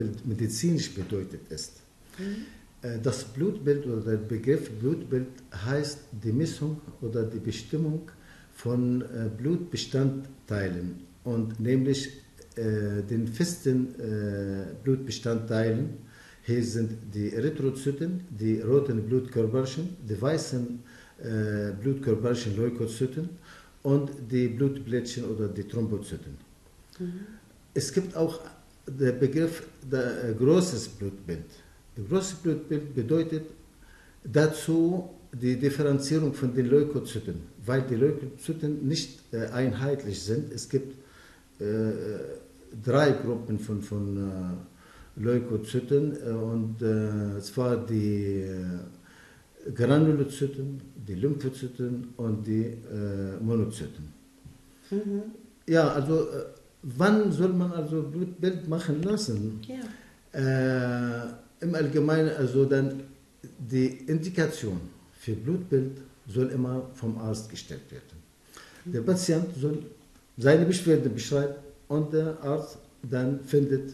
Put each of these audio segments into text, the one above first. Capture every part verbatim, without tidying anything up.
medizinisch bedeutet ist. Mhm. Das Blutbild oder der Begriff Blutbild heißt die Messung oder die Bestimmung von Blutbestandteilen und nämlich äh, den festen äh, Blutbestandteilen. Hier sind die Erythrozyten, die roten Blutkörperchen, die weißen äh, Blutkörperchen, Leukozyten und die Blutplättchen oder die Thrombozyten. Mhm. Es gibt auch der Begriff der, äh, großes Blutbild. Das große Blutbild bedeutet dazu die Differenzierung von den Leukozyten, weil die Leukozyten nicht äh, einheitlich sind. Es gibt äh, drei Gruppen von, von äh, Leukozyten äh, und äh, zwar die äh, Granulozyten, die Lymphozyten und die äh, Monozyten. Mhm. Ja, also äh, wann soll man also Blutbild machen lassen? Ja. Äh, Im Allgemeinen also dann die Indikation für Blutbild soll immer vom Arzt gestellt werden. Mhm. Der Patient soll seine Beschwerde beschreiben und der Arzt dann findet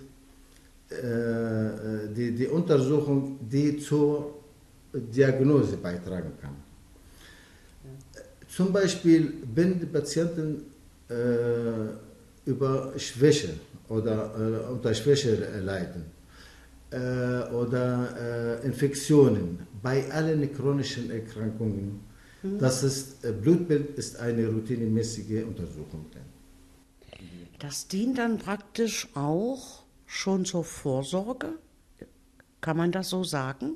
äh, die, die Untersuchung, die zur Diagnose beitragen kann. Ja. Zum Beispiel, wenn die Patienten äh, über Schwäche oder äh, unter Schwäche leiden äh, oder äh, Infektionen, bei allen chronischen Erkrankungen, mhm. das ist, äh, Blutbild ist eine routinemäßige Untersuchung. Das dient dann praktisch auch schon zur Vorsorge? Kann man das so sagen?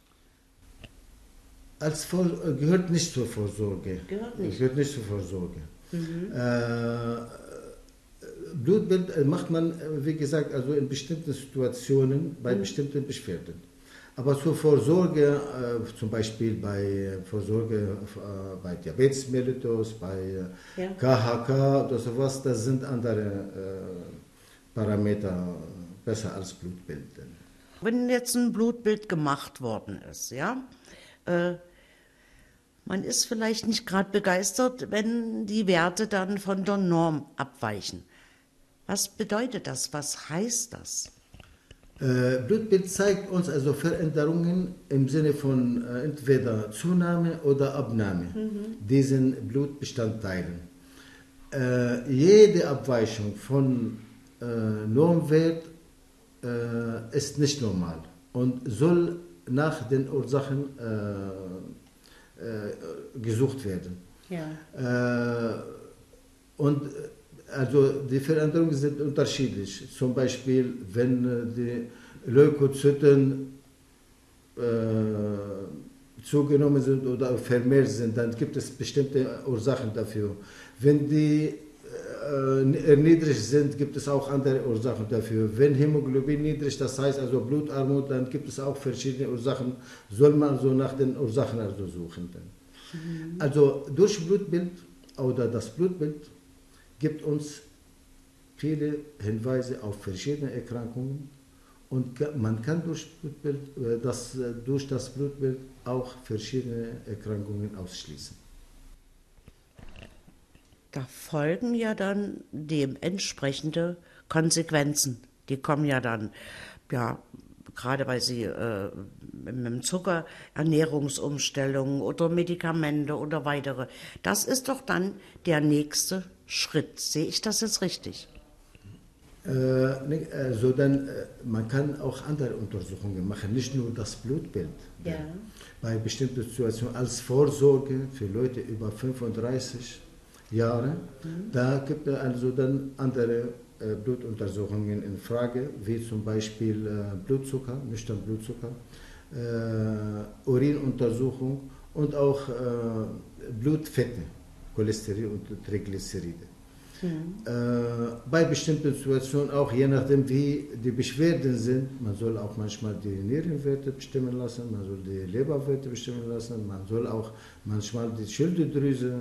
Als Vor gehört nicht zur Vorsorge. Gehört nicht. Gehört nicht zur Vorsorge. Mhm. Äh, Blutbild macht man, wie gesagt, also in bestimmten Situationen, bei mhm. bestimmten Beschwerden. Aber zur Vorsorge, äh, zum Beispiel bei Vorsorge äh, bei Diabetes mellitus, bei ja. K H K oder sowas, das sind andere äh, Parameter besser als Blutbild. Wenn jetzt ein Blutbild gemacht worden ist, ja, äh, man ist vielleicht nicht gerade begeistert, wenn die Werte dann von der Norm abweichen. Was bedeutet das? Was heißt das? Äh, Blutbild zeigt uns also Veränderungen im Sinne von äh, entweder Zunahme oder Abnahme mhm. diesen Blutbestandteilen. Äh, jede Abweichung von äh, Normwert äh, ist nicht normal und soll nach den Ursachen äh, äh, gesucht werden. Ja. Äh, und Also die Veränderungen sind unterschiedlich. Zum Beispiel, wenn die Leukozyten äh, zugenommen sind oder vermehrt sind, dann gibt es bestimmte Ursachen dafür. Wenn die äh, erniedrigt sind, gibt es auch andere Ursachen dafür. Wenn Hämoglobin niedrig, das heißt also Blutarmut, dann gibt es auch verschiedene Ursachen. Soll man also nach den Ursachen also suchen. Dann. Mhm. Also durch Blutbild oder das Blutbild gibt uns viele Hinweise auf verschiedene Erkrankungen und man kann durch, Blutbild, das, durch das Blutbild auch verschiedene Erkrankungen ausschließen. Da folgen ja dann dementsprechende Konsequenzen. Die kommen ja dann, ja, gerade weil Sie äh, mit dem Zucker, Ernährungsumstellungen oder Medikamente oder weitere. Das ist doch dann der nächste Schritt. Sehe ich das jetzt richtig? Äh, also dann, man kann auch andere Untersuchungen machen, nicht nur das Blutbild. Ja. Bei bestimmten Situationen als Vorsorge für Leute über fünfunddreißig Jahre, mhm. da gibt es also dann andere äh, Blutuntersuchungen in Frage, wie zum Beispiel äh, Blutzucker, nüchtern Blutzucker, äh, Urinuntersuchung und auch äh, Blutfette. Cholesterin und Triglyceride. Mhm. Äh, bei bestimmten Situationen auch, je nachdem wie die Beschwerden sind, man soll auch manchmal die Nierenwerte bestimmen lassen, man soll die Leberwerte bestimmen lassen, man soll auch manchmal die Schilddrüse,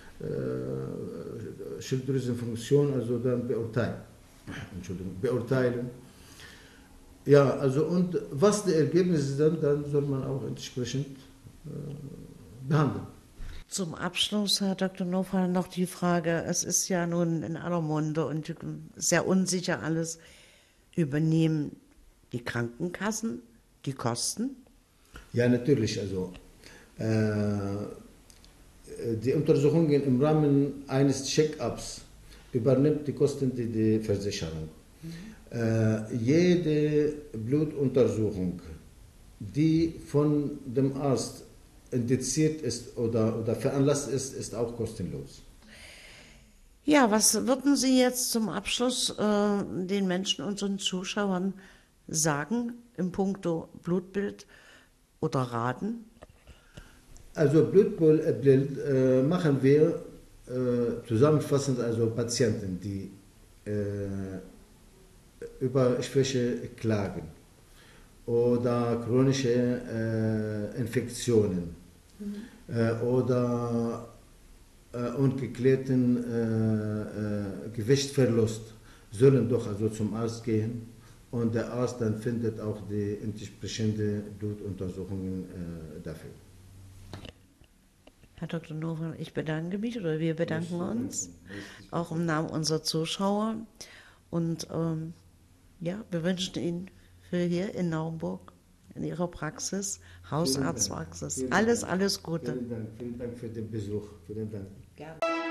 äh, Schilddrüsenfunktion also dann beurteilen. Entschuldigung, beurteilen. Ja, also und was die Ergebnisse sind, dann soll man auch entsprechend äh, behandeln. Zum Abschluss, Herr Doktor Nowal, noch die Frage, es ist ja nun in aller Munde und sehr unsicher alles, übernehmen die Krankenkassen die Kosten? Ja, natürlich. Also, äh, die Untersuchungen im Rahmen eines Check-ups übernimmt die Kosten die, die Versicherung. Mhm. Äh, jede Blutuntersuchung, die von dem Arzt indiziert ist oder, oder veranlasst ist, ist auch kostenlos. Ja, was würden Sie jetzt zum Abschluss äh, den Menschen, unseren Zuschauern sagen im Punkto Blutbild oder Raten? Also Blutbild äh, machen wir äh, zusammenfassend, also Patienten, die äh, über Schwäche klagen oder chronische äh, Infektionen mhm. äh, oder äh, ungeklärten äh, äh, Gewichtsverlust, sollen doch also zum Arzt gehen und der Arzt dann findet auch die entsprechende Blutuntersuchungen äh, dafür. Herr Doktor Nowak, ich bedanke mich oder wir bedanken uns, auch im Namen unserer Zuschauer. Und ähm, ja, wir wünschen Ihnen für hier in Naumburg, in Ihrer Praxis, Hausarztpraxis, alles, alles Gute. Vielen Dank, vielen Dank für den Besuch. Vielen Dank. Gerne.